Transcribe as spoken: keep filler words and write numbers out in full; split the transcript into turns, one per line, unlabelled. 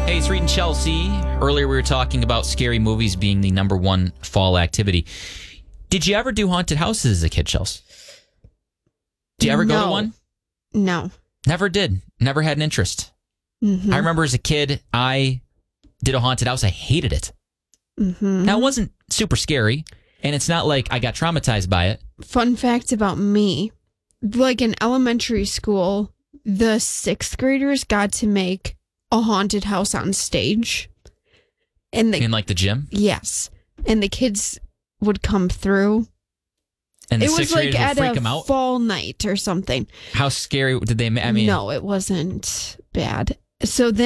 Hey, it's Reed and Chelsea. Earlier we were talking about scary movies being the number one fall activity. Did you ever do haunted houses as a kid, Chelsea? Did you ever
no.
go to one?
No.
Never did. Never had an interest.
Mm-hmm.
I remember as a kid, I did a haunted house. I hated it.
Mm-hmm.
Now, it wasn't super scary, and it's not like I got traumatized by it.
Fun fact about me, like in elementary school, the sixth graders got to make a haunted house on stage. And the,
In like the gym?
yes. And the kids would come through.
And the
it was
sixth
like
graders would
at
freak
a
them out?
fall night or something.
How scary did they, I mean...
No, it wasn't bad. So then